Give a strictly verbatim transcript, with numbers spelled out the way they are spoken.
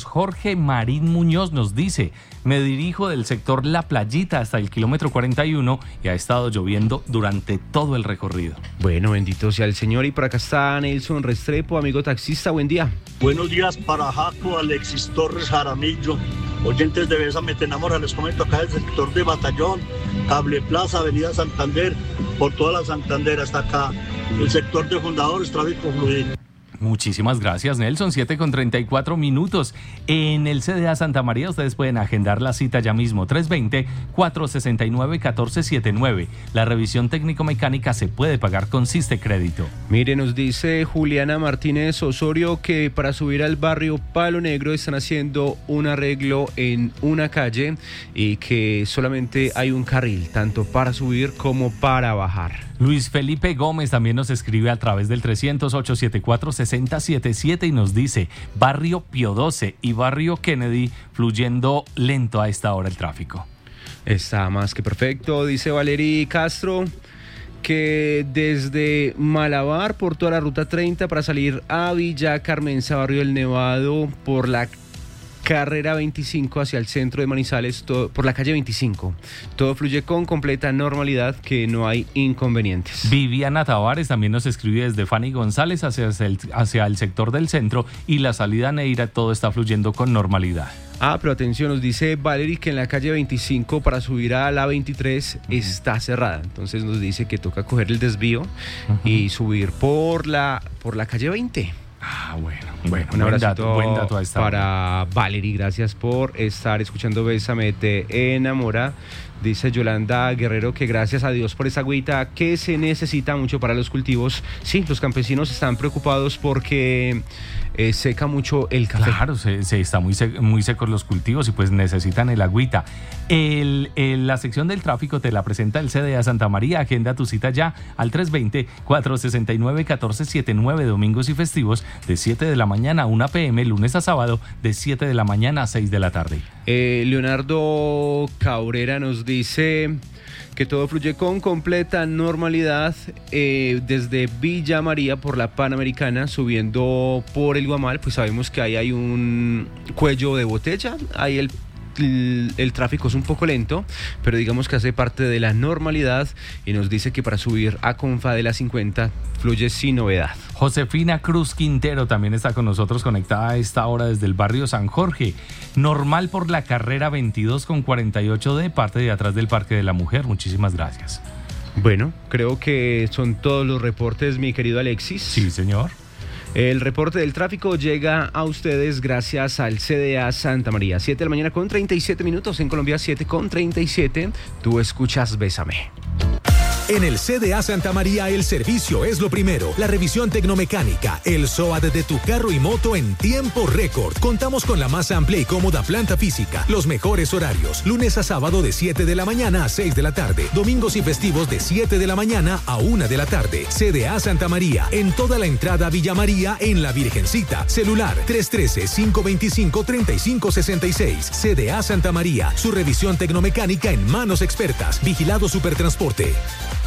Jorge Marín Muñoz nos dice: me dirijo del sector La Playita hasta el kilómetro cuarenta y uno y ha estado lloviendo durante todo el recorrido. Bueno, bendito sea el Señor. Y por acá está Nelson Restrepo, amigo taxista, buen día. Buenos días para Jaco, Alexis Torres, Jaramillo, oyentes de Bésame Te Enamora. Les comento acá del sector de Batallón, Cable Plaza, Avenida Santander, por toda la Santander hasta acá, el sector de Fundadores, tráfico fluido. Muchísimas gracias, Nelson. siete con treinta y cuatro minutos. En el C D A Santa María ustedes pueden agendar la cita ya mismo. tres dos cero, cuatro seis nueve, uno cuatro siete nueve. La revisión técnico-mecánica se puede pagar con Siste Crédito. Mire, nos dice Juliana Martínez Osorio que para subir al barrio Palo Negro están haciendo un arreglo en una calle y que solamente hay un carril, tanto para subir como para bajar. Luis Felipe Gómez también nos escribe a través del trescientos, ochocientos setenta y cuatro, sesenta setenta y siete y nos dice: Barrio Pío doce y Barrio Kennedy fluyendo lento a esta hora el tráfico. Está más que perfecto, dice Valery Castro, que desde Malabar por toda la ruta treinta para salir a Villa Carmenza, Barrio del Nevado, por la carrera veinticinco hacia el centro de Manizales, todo, por la calle veinticinco. Todo fluye con completa normalidad, que no hay inconvenientes. Viviana Tavares también nos escribe desde Fanny González hacia el, hacia el sector del centro y la salida a Neira, todo está fluyendo con normalidad. Ah, pero atención, nos dice Valery que en la calle veinticinco para subir a la veintitrés uh-huh. está cerrada. Entonces nos dice que toca coger el desvío uh-huh. y subir por la, por la calle veinte. Ah, bueno, bueno, un buen abrazo dato, buen dato a esta para Valery, gracias por estar escuchando Bésame Te Enamora. Dice Yolanda Guerrero que gracias a Dios por esa agüita que se necesita mucho para los cultivos. Sí, los campesinos están preocupados porque eh, seca mucho el café. Claro, se, se está muy, sec, muy secos los cultivos y pues necesitan el agüita. El, el, la sección del tráfico te la presenta el C D A Santa María. Agenda tu cita ya al tres dos cero, cuatro seis nueve, uno cuatro siete nueve, domingos y festivos de siete de la mañana a una pe eme, lunes a sábado de siete de la mañana a seis de la tarde. Eh, Leonardo Cabrera nos dice que todo fluye con completa normalidad eh, desde Villa María por la Panamericana subiendo por el Guamal. Pues sabemos que ahí hay un cuello de botella, ahí el El, el tráfico es un poco lento, pero digamos que hace parte de la normalidad y nos dice que para subir a Confa de la cincuenta fluye sin novedad. Josefina Cruz Quintero también está con nosotros, conectada a esta hora desde el barrio San Jorge. Normal por la carrera veintidós con cuarenta y ocho de parte de atrás del Parque de la Mujer. Muchísimas gracias. Bueno, creo que son todos los reportes, mi querido Alexis. Sí, señor. El reporte del tráfico llega a ustedes gracias al C D A Santa María. siete de la mañana con treinta y siete minutos, en Colombia siete con treinta y siete. Tú escuchas Bésame. En el C D A Santa María el servicio es lo primero. La revisión tecnomecánica, el S O A T de tu carro y moto en tiempo récord. Contamos con la más amplia y cómoda planta física, los mejores horarios, lunes a sábado de siete de la mañana a seis de la tarde, domingos y festivos de siete de la mañana a una de la tarde. C D A Santa María, en toda la entrada a Villa María, en La Virgencita. Celular tres uno tres, cinco dos cinco, tres cinco seis seis. C D A Santa María, su revisión tecnomecánica en manos expertas. Vigilado Supertransporte.